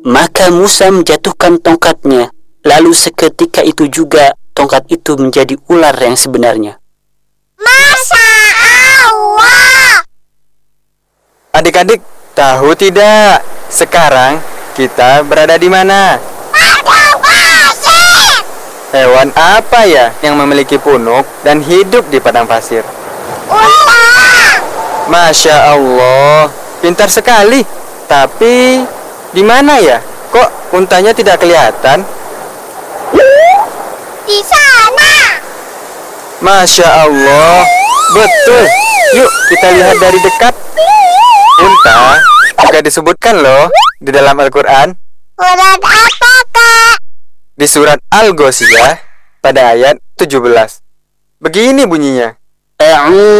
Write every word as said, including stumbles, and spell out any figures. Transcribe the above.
Maka Musa menjatuhkan tongkatnya. Lalu seketika itu juga tongkat itu menjadi ular yang sebenarnya. Masya Allah. Adik-adik, tahu tidak? Sekarang kita berada di mana? Padang pasir. Hewan apa ya yang memiliki punuk dan hidup di padang pasir? Ular. Masya Allah, pintar sekali. Tapi di mana ya? Kok untanya tidak kelihatan? Di sana. Masya Allah, betul. Yuk kita lihat dari dekat. Unta juga disebutkan loh di dalam Al-Quran. Ular apa, Kak? Di surat Al-Ghoshiyah pada ayat tujuh belas. Begini bunyinya. A'udzu